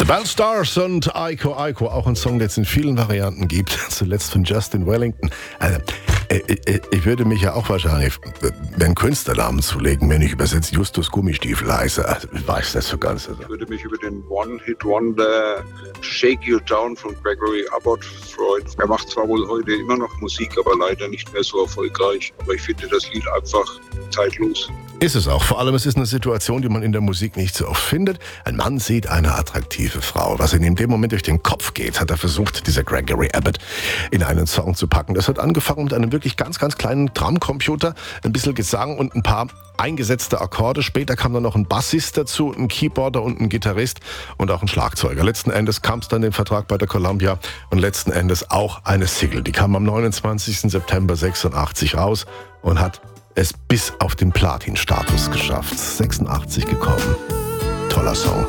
The Bell Stars und Aiko Aiko, auch ein Song, den es in vielen Varianten gibt, zuletzt von Justin Wellington. Also, ich würde mich ja auch wahrscheinlich einen Künstlernamen zulegen, wenn ich übersetzt Justus Gummistiefel heiße. Also, ich weiß nicht so ganz. Ich würde mich über den One-Hit-Wonder Shake You Down von Gregory Abbott freuen. Er macht zwar wohl heute immer noch Musik, aber leider nicht mehr so erfolgreich. Aber ich finde das Lied einfach zeitlos. Ist es auch. Vor allem, es ist eine Situation, die man in der Musik nicht so oft findet. Ein Mann sieht eine attraktive Frau. Was ihm in dem Moment durch den Kopf geht, hat er versucht, dieser Gregory Abbott in einen Song zu packen. Das hat angefangen mit einem wirklich ganz, ganz kleinen Drumcomputer, ein bisschen Gesang und ein paar eingesetzte Akkorde. Später kam dann noch ein Bassist dazu, ein Keyboarder und ein Gitarrist und auch ein Schlagzeuger. Letzten Endes kam es dann den Vertrag bei der Columbia und letzten Endes auch eine Single. Die kam am 29. September 86 raus und hat es bis auf den Platin-Status geschafft. 86 gekommen. Toller Song.